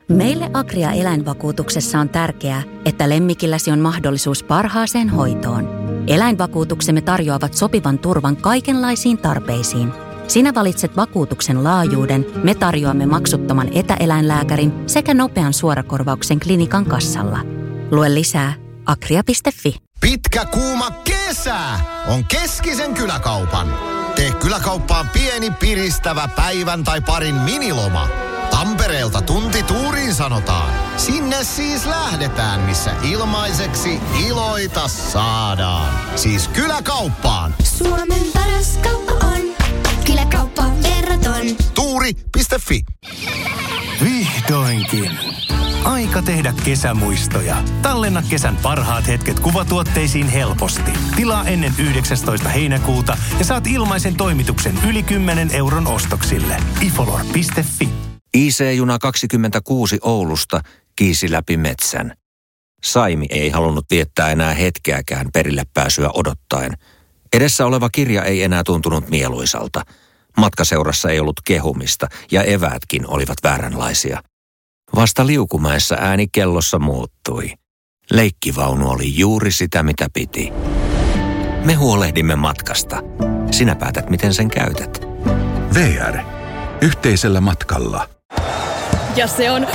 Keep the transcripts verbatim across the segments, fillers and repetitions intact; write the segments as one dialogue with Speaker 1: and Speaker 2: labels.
Speaker 1: Meille Agria eläinvakuutuksessa on tärkeää, että lemmikilläsi on mahdollisuus parhaaseen hoitoon. Eläinvakuutuksemme tarjoavat sopivan turvan kaikenlaisiin tarpeisiin. Sinä valitset vakuutuksen laajuuden, me tarjoamme maksuttoman etäeläinlääkärin sekä nopean suorakorvauksen klinikan kassalla. Lue lisää agria piste fi.
Speaker 2: Pitkä kuuma kesä on Keskisen kyläkaupan. Tee kyläkauppaan pieni piristävä päivän tai parin miniloma. Tampereelta tunti tuuriin sanotaan. Sinne siis lähdetään, missä ilmaiseksi iloita saadaan. Siis kyläkauppaan.
Speaker 3: Suomen paras kauppa on kyläkauppa Verraton.
Speaker 2: tuuri piste fi.
Speaker 4: Vihdoinkin. Aika tehdä kesämuistoja. Tallenna kesän parhaat hetket kuvatuotteisiin helposti. Tilaa ennen yhdeksästoista heinäkuuta ja saat ilmaisen toimituksen yli kymmenen euron ostoksille. ifolor piste fi.
Speaker 5: I C-juna kaksikymmentäkuusi Oulusta kiisi läpi metsän. Saimi ei halunnut viettää enää hetkeäkään perille pääsyä odottaen. Edessä oleva kirja ei enää tuntunut mieluisalta. Matkaseurassa ei ollut kehumista ja eväätkin olivat vääränlaisia. Vasta Liukumäessä ääni kellossa muuttui. Leikkivaunu oli juuri sitä, mitä piti. Me huolehdimme matkasta. Sinä päätät, miten sen käytät.
Speaker 6: V R. Yhteisellä matkalla.
Speaker 7: Ja se on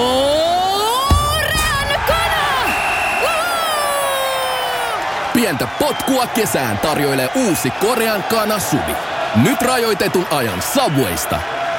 Speaker 7: korean kana!
Speaker 8: Pientä potkua kesään tarjoilee uusi Korean kana suvi. Nyt rajoitetun ajan Subwaysta.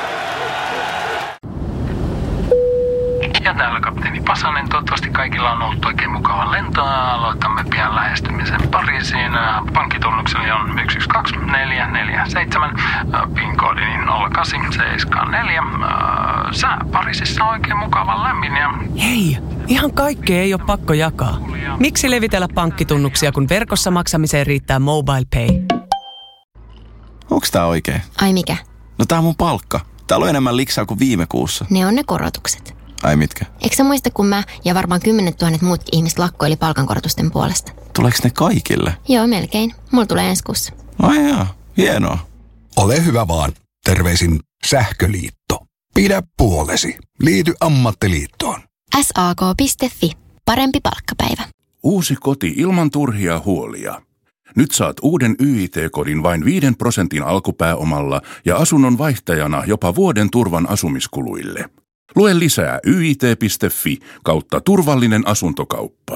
Speaker 9: Ja täällä kapteeni Pasanen. Toivottavasti kaikilla on ollut oikein mukava lento. Aloitamme pian lähestymisen Pariisiin. Pankkitunnukseni on yksi yksi kaksi neljä neljä seitsemän. PIN-koodini nolla kahdeksan seitsemän neljä. Sää Pariisissa on oikein mukava lämmin. Ja...
Speaker 10: Hei, ihan kaikkea ei ole pakko jakaa. Miksi levitellä pankkitunnuksia, kun verkossa maksamiseen riittää Mobile Pay?
Speaker 11: Onks tää oikein?
Speaker 3: Ai mikä?
Speaker 11: No tää on mun palkka. Täällä on enemmän liksaa kuin viime kuussa.
Speaker 3: Ne on ne korotukset.
Speaker 11: Ai mitkä?
Speaker 3: Eikö sä muista, kun mä ja varmaan kymmenet tuhannet muutkin ihmiset lakkoili palkankorotusten puolesta?
Speaker 11: Tuleeko ne kaikille?
Speaker 3: Joo, melkein. Mulla tulee ensi kuussa.
Speaker 11: Ai jaa, hienoa.
Speaker 6: Ole hyvä vaan. Terveisin Sähköliitto. Pidä puolesi. Liity ammattiliittoon.
Speaker 3: S A K piste fi. Parempi palkkapäivä.
Speaker 12: Uusi koti ilman turhia huolia. Nyt saat uuden Y I T-kodin vain viiden prosentin alkupääomalla ja asunnon vaihtajana jopa vuoden turvan asumiskuluille. Lue lisää y i t piste fi kautta turvallinen asuntokauppa.